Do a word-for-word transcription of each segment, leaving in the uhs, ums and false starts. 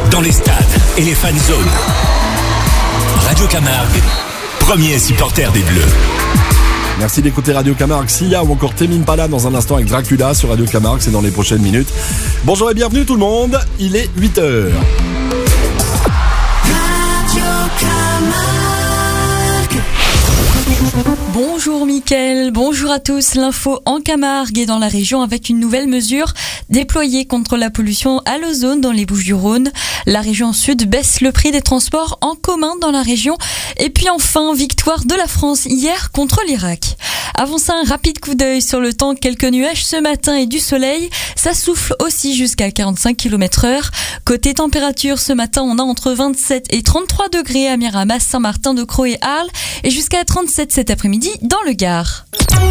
dans les stades et les fan zones. Radio Camargue, premier supporter des Bleus. Merci d'écouter Radio Camargue, Sia ou encore Tame Impala dans un instant avec Dracula sur Radio Camargue, c'est dans les prochaines minutes. Bonjour et bienvenue tout le monde, il est huit heures. Radio Camargue. Bonjour Mickaël, bonjour à tous. L'info en Camargue et dans la région avec une nouvelle mesure déployée contre la pollution à l'ozone dans les Bouches-du-Rhône. La région sud baisse le prix des transports en commun dans la région. Et puis enfin, victoire de la France hier contre l'Irak. Avant ça, un rapide coup d'œil sur le temps. Quelques nuages ce matin et du soleil. Ça souffle aussi jusqu'à quarante-cinq kilomètres heure. Côté température, ce matin, on a entre vingt-sept et trente-trois degrés à Miramas, Saint-Martin-de-Crau et Arles. Et jusqu'à trente-sept cet après-midi dans le Gard.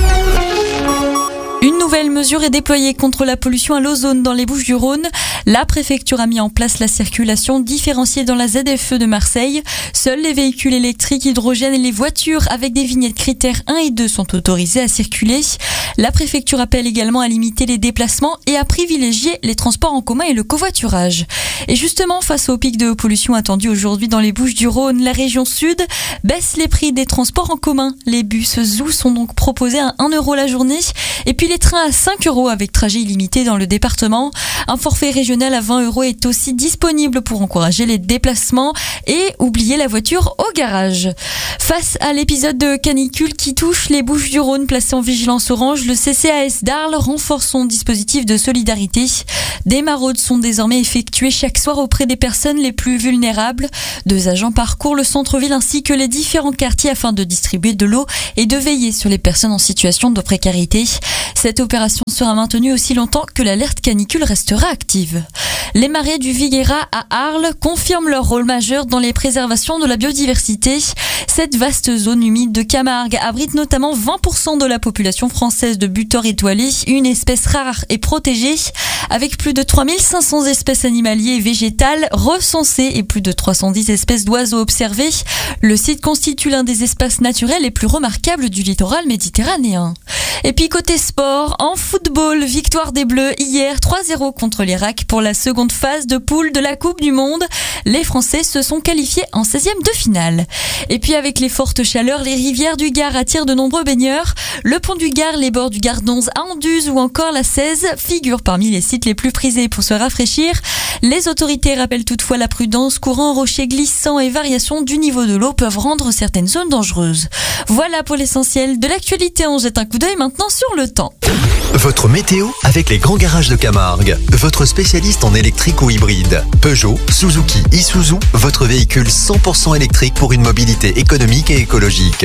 Une nouvelle mesure est déployée contre la pollution à l'ozone dans les Bouches-du-Rhône. La préfecture a mis en place la circulation différenciée dans la Z F E de Marseille. Seuls les véhicules électriques, hydrogène et les voitures avec des vignettes critères un et deux sont autorisés à circuler. La préfecture appelle également à limiter les déplacements et à privilégier les transports en commun et le covoiturage. Et justement, face au pic de pollution attendu aujourd'hui dans les Bouches-du-Rhône, la région sud baisse les prix des transports en commun. Les bus Zou sont donc proposés à un euro la journée. Et puis les trains à cinq euros avec trajet illimité dans le département. Un forfait régional à vingt euros est aussi disponible pour encourager les déplacements et oublier la voiture au garage. Face à l'épisode de canicule qui touche les Bouches-du-Rhône placées en vigilance orange, le C C A S d'Arles renforce son dispositif de solidarité. Des maraudes sont désormais effectuées chaque soir auprès des personnes les plus vulnérables. Deux agents parcourent le centre-ville ainsi que les différents quartiers afin de distribuer de l'eau et de veiller sur les personnes en situation de précarité. Cette opération sera maintenue aussi longtemps que l'alerte canicule restera active. Les marais du Viguera à Arles confirment leur rôle majeur dans les préservations de la biodiversité. Cette vaste zone humide de Camargue abrite notamment vingt pour cent de la population française de buteurs étoilés, une espèce rare et protégée, avec plus de trois mille cinq cents espèces animalières et végétales recensées et plus de trois cent dix espèces d'oiseaux observées. Le site constitue l'un des espaces naturels les plus remarquables du littoral méditerranéen. Et puis côté sport, en football, victoire des Bleus hier trois zéro contre l'Irak pour la seconde phase de poule de la Coupe du Monde. Les Français se sont qualifiés en seizième de finale. Et puis avec les fortes chaleurs, les rivières du Gard attirent de nombreux baigneurs. Le pont du Gard, les bords du Gardonze à Anduze ou encore la Cèze figurent parmi les sites les plus prisés pour se rafraîchir. Les autorités rappellent toutefois la prudence. Courants, rochers glissants et variations du niveau de l'eau peuvent rendre certaines zones dangereuses. Voilà pour l'essentiel de l'actualité. On jette un coup d'œil maintenant sur le temps. Votre météo avec les grands garages de Camargue. Votre spécialiste en électrique ou hybride. Peugeot, Suzuki, Isuzu, votre véhicule cent pour cent électrique pour une mobilité économique et écologique.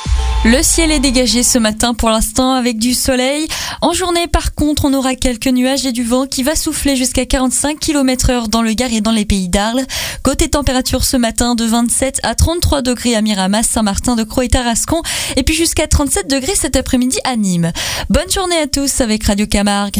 Le ciel est dégagé ce matin pour l'instant avec du soleil. En journée, par contre, on aura quelques nuages et du vent qui va souffler jusqu'à quarante-cinq kilomètres heure dans le Gard et dans les Pays d'Arles. Côté température ce matin, de vingt-sept à trente-trois degrés à Miramas, Saint-Martin-de-Crau et Tarascon. Et puis jusqu'à trente-sept degrés cet après-midi à Nîmes. Bonne journée à tous avec Radio Camargue.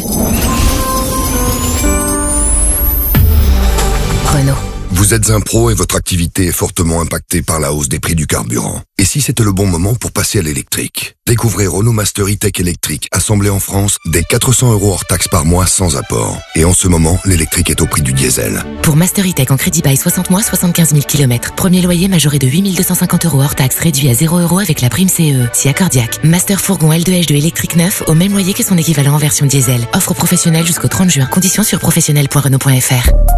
Renault. Vous êtes un pro et votre activité est fortement impactée par la hausse des prix du carburant. Et si c'était le bon moment pour passer à l'électrique? Découvrez Renault Master E-Tech électrique, assemblé en France, dès quatre cents euros hors taxe par mois sans apport. Et en ce moment, l'électrique est au prix du diesel. Pour Master E-Tech en crédit bail soixante mois, soixante-quinze mille kilomètres. Premier loyer majoré de huit mille deux cent cinquante euros hors taxe, réduit à zéro euros avec la prime C E E. Si accordiaque. Master fourgon L deux H deux électrique neuf au même loyer que son équivalent en version diesel. Offre professionnelle jusqu'au trente juin. Conditions sur professionnel point renault point f r.